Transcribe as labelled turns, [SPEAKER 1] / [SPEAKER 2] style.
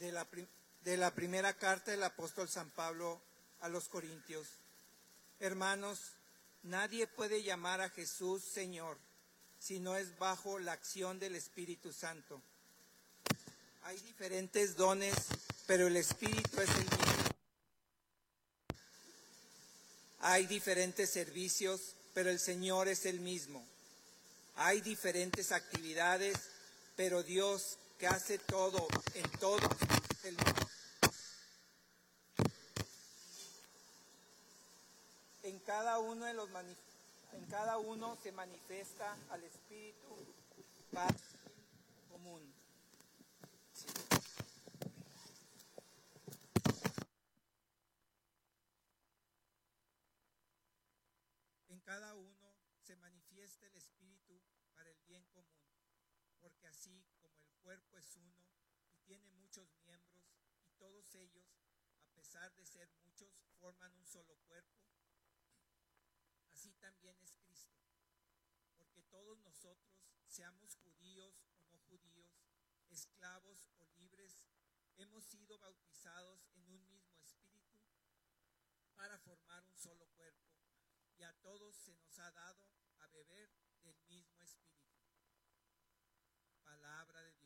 [SPEAKER 1] de la primera carta del apóstol San Pablo a los Corintios. Hermanos, nadie puede llamar a Jesús Señor si no es bajo la acción del Espíritu Santo. Hay diferentes dones, pero el Espíritu es el mismo. Hay diferentes servicios, pero el Señor es el mismo. Hay diferentes actividades, pero Dios, que hace todo en todo, es el mismo. En cada uno se manifiesta al Espíritu para común. En cada uno se manifiesta el Espíritu para el bien común, porque así como el cuerpo es uno y tiene muchos miembros, y todos ellos, a pesar de ser muchos, forman un solo cuerpo, así también es Cristo. Porque todos nosotros, seamos judíos o no judíos, esclavos o libres, hemos sido bautizados en un mismo espíritu para formar un solo cuerpo, y a todos se nos ha dado a beber del mismo espíritu. Palabra de Dios.